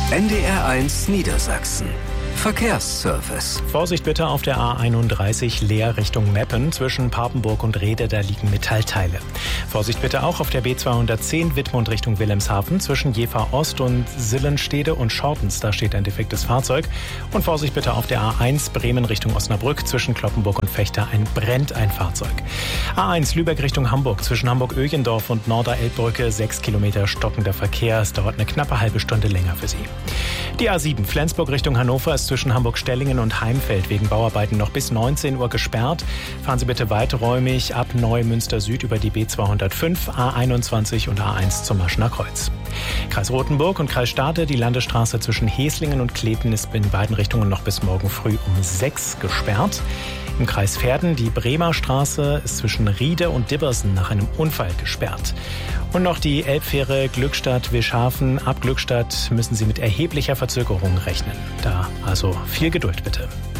NDR1 Niedersachsen. Verkehrsservice. Vorsicht bitte auf der A31 Leer Richtung Meppen. Zwischen Papenburg und Rhede, da liegen Metallteile. Vorsicht bitte auch auf der B210 Wittmund Richtung Wilhelmshaven. Zwischen Jever Ost und Sillenstede und Schortens, da steht ein defektes Fahrzeug. Und Vorsicht bitte auf der A1 Bremen Richtung Osnabrück. Zwischen Cloppenburg und Vechta brennt ein Fahrzeug. A1 Lübeck Richtung Hamburg. Zwischen Hamburg-Ögendorf und Norder-Elbbrücke 6 Kilometer stockender Verkehr. Es dauert eine knappe halbe Stunde länger für Sie. Die A7 Flensburg Richtung Hannover ist zwischen Hamburg-Stellingen und Heimfeld wegen Bauarbeiten noch bis 19 Uhr gesperrt. Fahren Sie bitte weiträumig ab Neumünster Süd über die B205, A21 und A1 zum Maschener Kreuz. Kreis Rothenburg und Kreis Stade, die Landesstraße zwischen Heslingen und Kleten ist in beiden Richtungen noch bis morgen früh um 6 gesperrt. Im Kreis Verden, die Bremer Straße ist zwischen Riede und Dibbersen nach einem Unfall gesperrt. Und noch die Elbfähre Glückstadt-Wischhafen. Ab Glückstadt müssen Sie mit erheblicher Verzögerung rechnen. Da also viel Geduld bitte.